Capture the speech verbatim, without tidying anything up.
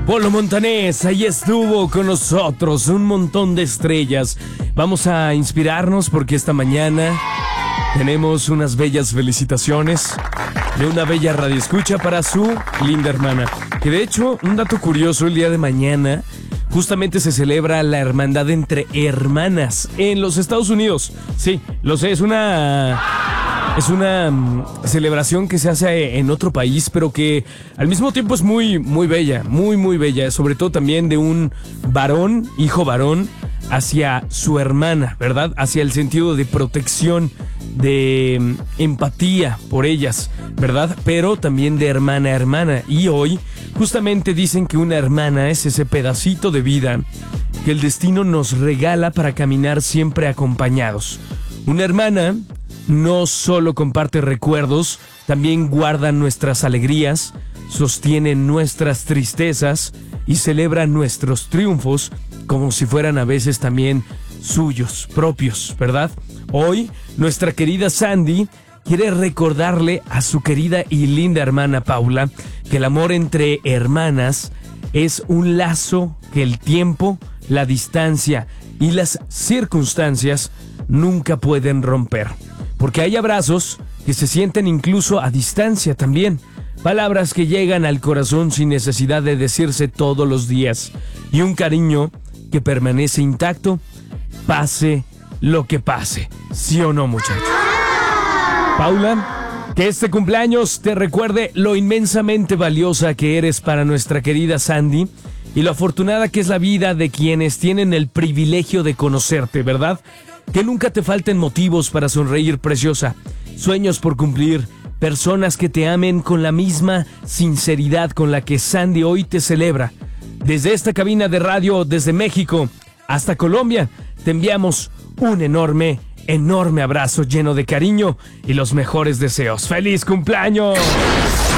Polo Montanés, ahí estuvo con nosotros, un montón de estrellas. Vamos a inspirarnos porque esta mañana tenemos unas bellas felicitaciones de una bella radioescucha para su linda hermana. Que de hecho, un dato curioso, el día de mañana justamente se celebra la hermandad entre hermanas en los Estados Unidos. Sí, lo sé, es una... Es una um, celebración que se hace en otro país, pero que al mismo tiempo es muy, muy bella, muy, muy bella. Sobre todo también de un varón, hijo varón, hacia su hermana, ¿verdad? Hacia el sentido de protección, de um, empatía por ellas, ¿verdad? Pero también de hermana a hermana. Y hoy justamente dicen que una hermana es ese pedacito de vida que el destino nos regala para caminar siempre acompañados. Una hermana no solo comparte recuerdos, también guarda nuestras alegrías, sostiene nuestras tristezas y celebra nuestros triunfos como si fueran a veces también suyos, propios, ¿verdad? Hoy, nuestra querida Sandy quiere recordarle a su querida y linda hermana Paula que el amor entre hermanas es un lazo que el tiempo, la distancia y las circunstancias nunca pueden romper. Porque hay abrazos que se sienten incluso a distancia también. Palabras que llegan al corazón sin necesidad de decirse todos los días. Y un cariño que permanece intacto, pase lo que pase. ¿Sí o no, muchachos? Paula, que este cumpleaños te recuerde lo inmensamente valiosa que eres para nuestra querida Sandy y lo afortunada que es la vida de quienes tienen el privilegio de conocerte, ¿verdad? Que nunca te falten motivos para sonreír, preciosa. Sueños por cumplir. Personas que te amen con la misma sinceridad con la que Sandy hoy te celebra. Desde esta cabina de radio, desde México hasta Colombia, te enviamos un enorme, enorme abrazo lleno de cariño y los mejores deseos. ¡Feliz cumpleaños!